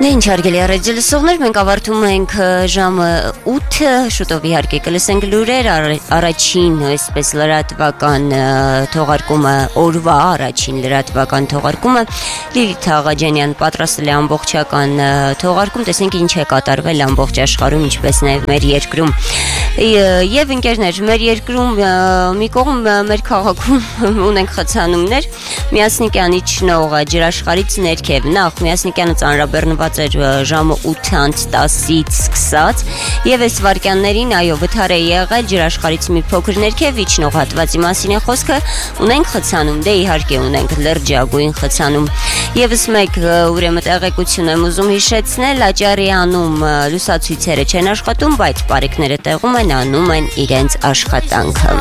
Ինչ հարգելի առայժմ մենք ավարտում ենք ժամը 8 շուտով իհարկե կլսենք լուրեր առաջին այսպես լրատվական թողարկումը օրվա առաջին լրատվական թողարկումը Լիլիթ Աղաջանյան պատրաստել է ամբողջական թողարկում տեսենք ինչ է կատարվել ամբողջ աշխարհում ինչպես նաև մեր երկրում եւ ընկերներ մեր երկրում մի կողմ մեր քաղաքում ունենք խցանումներ Միասնիկյանի ճնողը ջրաշխարից ներքև նախ Միասնիկյանը ծանրաբեռնված էր ժամը 8:10-ից սկսած եւ այս վարքյաններին այո վթար է եղել ջրաշխարից մի փոքր ներքև իջնող հատվածի մասին է խոսքը ունենք խցանում դե իհարկե ունենք լրջագույն խցանում եւս մեկ ուրեմն տեղեկություն եմ ուզում հիշեցնել Աճարյանում լուսացույցերը չեն աշխատում բայց բարեկները տեղում են անում են իրենց աշխատանքը